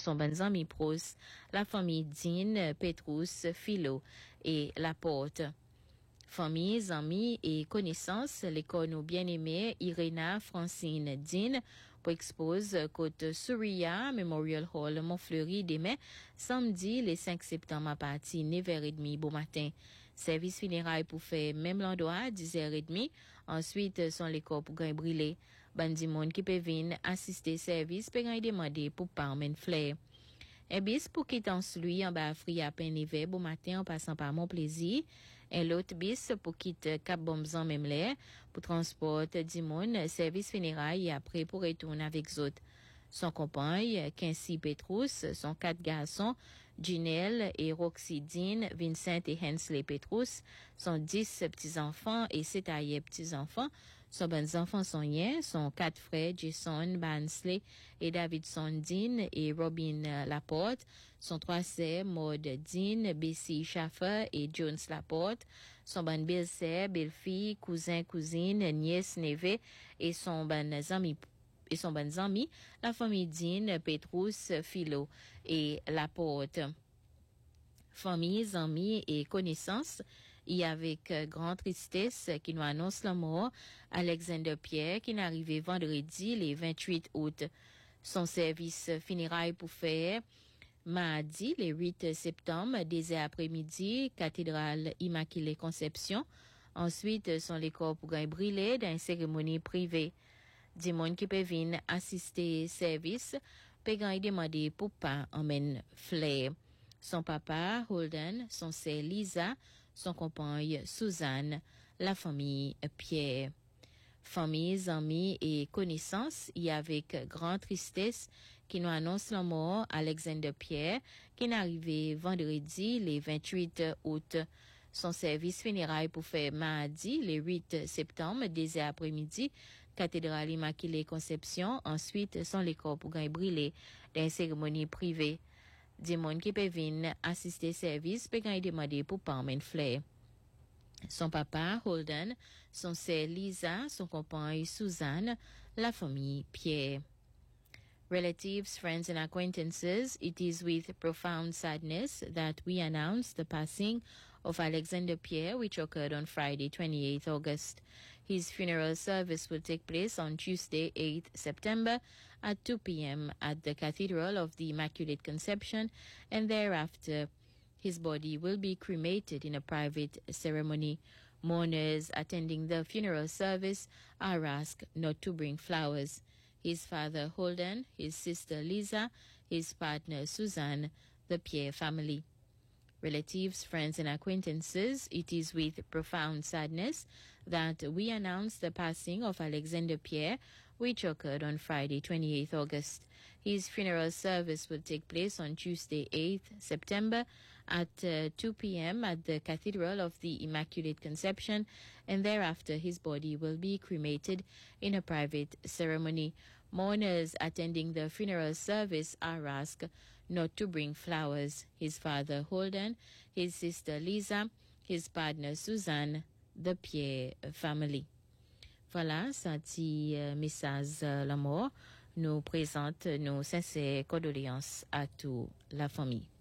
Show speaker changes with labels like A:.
A: son bonnes amis pros, la famille Dean, Petrus, Philo et Laporte. Familles, amis et connaissances, l'école nous bien-aimés Irena Francine Dean pour expose côte Souria Memorial Hall Montfleury demain samedi le 5 septembre à partir 9h30 bon matin. Service funérailles pour faire même l'endroit 10h30. Ensuite son l'école pour gagner brûler. Bandi monde qui peut venir assister service peut gagner demander pour parmen flair. Un bis pour quitter lui en bas fri à peine hiver bon matin en passant par mon plaisir. Un l'autre bis pour quitter Cap Bombzan même l'air pour transport Dimon service funérailles et après pour retourner avec autres. Son compagne, Quincy Petrus, son 4 garçons, Ginelle et Roxy Dean, Vincent et Hensley Petrus, son 10 petits-enfants et 7 petits-enfants. Son bons enfants sont rien, son 4 frères, Jason, Bansley et Davidson Dean et Robin Laporte, son 3 sœurs, Maud Dean, Bessie Schaffer et Jones Laporte, son bon belle-sœur, belle-fille, cousin, cousine, nièce, neveu et son bon amis, la famille Dean, Petrus, Philo et Laporte. Familles, amis et connaissances, et avec grande tristesse qui nous annonce la mort Alexander Pierre qui est arrivé vendredi le 28 août. Son service funérailles pour faire mardi le 8 septembre, dès après-midi, cathédrale Immaculée Conception. Ensuite, son corps pour gagner brûlé dans une cérémonie privée. Des monde qui peuvent venir assister service, peut gagner demander pour pas emmène flair. Son papa, Holden, son sœur Lisa, son compagne Suzanne, la famille Pierre. Familles, amis et connaissances, et avec grande tristesse, qui nous annonce la mort Alexander Pierre, qui est arrivé vendredi, le 28 août. Son service funérailles pour faire mardi, le 8 septembre, dès après-midi, cathédrale Immaculée Conception. Ensuite, son corps pour gagner brûlé dans une cérémonie privée. Des monde qui peuvent venir assister service peut gagner demander pour parmen flair. Son papa, Holden, son sœur Lisa, son compagne Suzanne, la famille Pierre. Relatives, friends, and acquaintances, it is with profound sadness that we announce the passing of Alexander Pierre, which occurred on Friday, 28th August. His funeral service will take place on Tuesday, 8th September at 2 p.m. at the Cathedral of the Immaculate Conception, and thereafter his body will be cremated in a private ceremony. Mourners attending the funeral service are asked not to bring flowers. His father Holden, his sister Lisa, his partner Suzanne, the Pierre family. Relatives, friends, and acquaintances, it is with profound sadness that we announce the passing of Alexander Pierre, which occurred on Friday, 28th August. His funeral service will take place on Tuesday, 8th September at 2 p.m. at the Cathedral of the Immaculate Conception, and thereafter his body will be cremated in a private ceremony. Mourners attending the funeral service are asked not to bring flowers. His father Holden, his sister Lisa, his partner Suzanne, the Pierre family. Voilà, ça dit message la mort nous présente nos sincères condoléances à toute la famille.